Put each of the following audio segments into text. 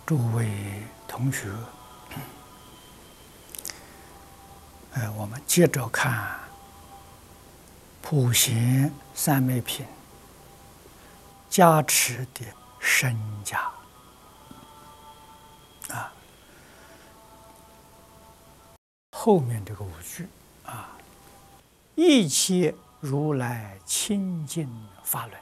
诸位同学，我们接着看普贤三昧品加持的身家后面这个五句一切如来清净法轮，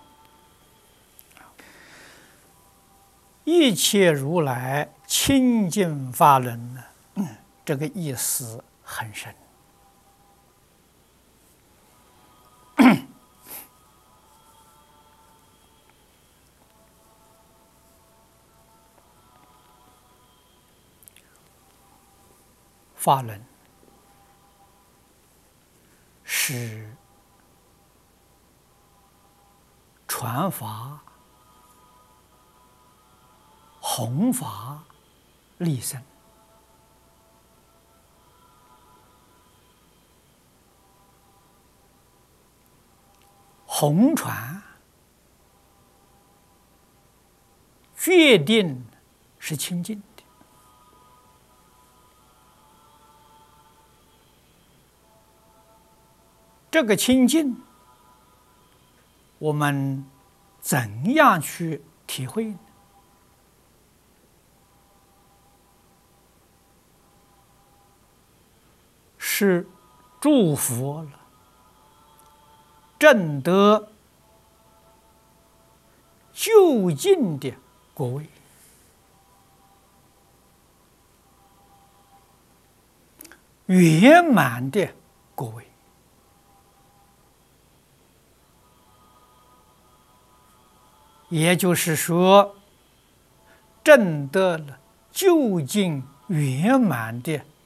一切如来清净法轮呢，这个意思很深。法轮是传法、弘法、利生。弘传决定是清净的，这个清净我们怎样去体会呢？是诸佛了证得究竟的果位，圆满的果位，也就是说，证得了究竟圆满的